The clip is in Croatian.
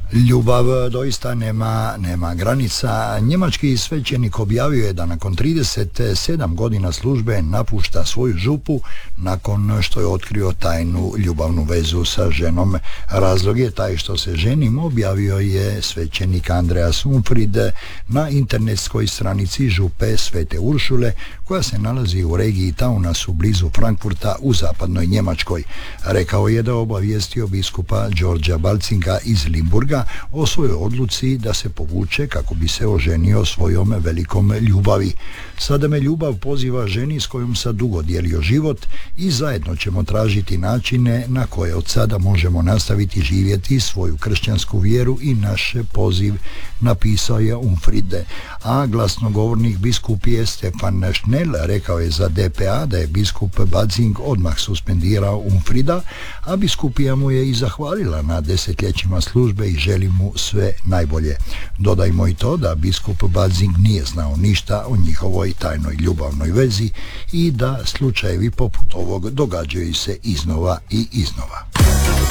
Ljubav doista nema granica. Njemački svećenik objavio je da nakon 37 godina službe napušta svoju župu nakon što je otkrio tajnu ljubavnu vezu sa ženom. Razlog je taj što se ženim, objavio je svećenik Andreas Umfrid na internetskoj stranici župe Svete Uršule, koja se nalazi u regiji Taunasu blizu Frankfurta u zapadnoj Njemačkoj. Rekao je da obavijestio biskupa Georgea Balcinga iz Limburga o svojoj odluci da se povuče kako bi se oženio svojom velikom ljubavi. Sada me ljubav poziva ženi s kojom sam dugo dijelio život i zajedno ćemo tražiti načine na koje od sada možemo nastaviti živjeti svoju kršćansku vjeru i naš poziv, napisao je Umfrid. A glasnogovornik biskup je Stefan Schnell rekao je za DPA da je biskup Balcing odmah suspendirao Umfrida, a biskupija mu je i zahvalila na desetljećima službe i želi mu sve najbolje. Dodajmo i to da biskup Balcing nije znao ništa o njihovoj tajnoj ljubavnoj vezi i da slučajevi poput ovog događaju se iznova i iznova.